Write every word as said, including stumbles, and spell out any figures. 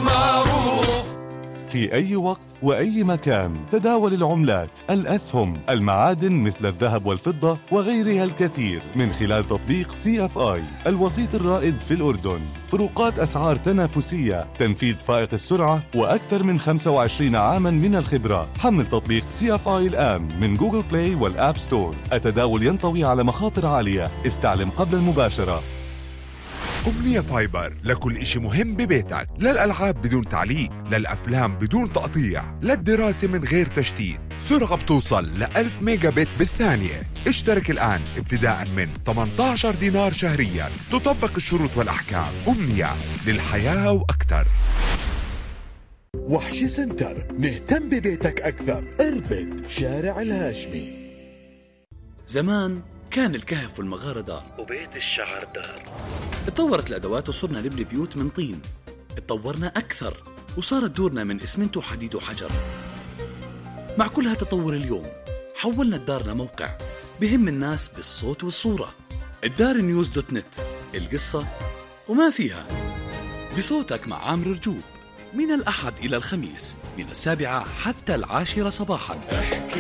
معروف. في أي وقت وأي مكان تداول العملات، الأسهم، المعادن مثل الذهب والفضة وغيرها الكثير من خلال تطبيق سي اف آي الوسيط الرائد في الأردن. فروقات أسعار تنافسية، تنفيذ فائق السرعة، وأكثر من خمسة وعشرين عاما من الخبرة. حمل تطبيق سي اف آي الآن من جوجل بلاي والآب ستور. التداول ينطوي على مخاطر عالية، استعلم قبل المباشرة. أمنية فايبر لكل إشي مهم ببيتك، للألعاب بدون تعليق، للأفلام بدون تقطيع، للدراسة من غير تشتيت. سرعة بتوصل ل ألف ميجا بت بالثانية. اشترك الآن ابتداء من ثمانية عشر دينار شهريا. تطبق الشروط والأحكام. أمنية، للحياة وأكثر. وحشي سنتر، نهتم ببيتك أكثر. اربد شارع الهاشمي. زمان كان الكهف والمغارة دار وبيت الشعر دار. اتطورت الأدوات وصرنا نبني بيوت من طين. اتطورنا أكثر وصارت دورنا من إسمنت وحديد وحجر. مع كل هالتطور اليوم حولنا الدار لموقع بهم الناس بالصوت والصورة. الدار نيوز دوت نت، القصة وما فيها، بصوتك مع عامر رجوب، من الأحد إلى الخميس من السابعة حتى العاشرة صباحا.